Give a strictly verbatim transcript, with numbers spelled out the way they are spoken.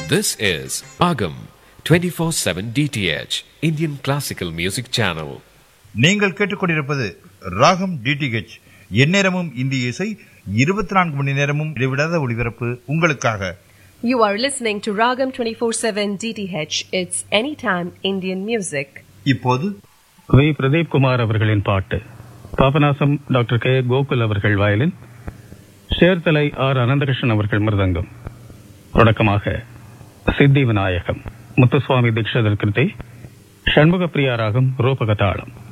This is Agam twenty-four seven D T H Indian Classical Music Channel. நீங்கள் கேட்டுக்கொண்டிருப்பது ராகம் DTH, எந்நேரமும் இந்திய இசை, இருபத்தி நான்கு மணி நேரமும் இடைவிடாத ஒளிபரப்பு உங்களுக்காக. You are listening to Ragam twenty-four seven D T H. It's anytime Indian music. இப்போது வி பிரதீப் குமார் அவர்களின் பாட்டு. பாபநாசம் டாக்டர் கே கோகுல் அவர்கள் வயலின், சேர்த்தலை ஆர் அனந்தகிருஷ்ணன் அவர்கள் மிருதங்கம். தொடக்கமாக சித்தி விநாயகம், முத்துசுவாமி தீட்சிதர் கிருதி, ஷண்முக பிரியா ராகம், ரூபகதாளம்.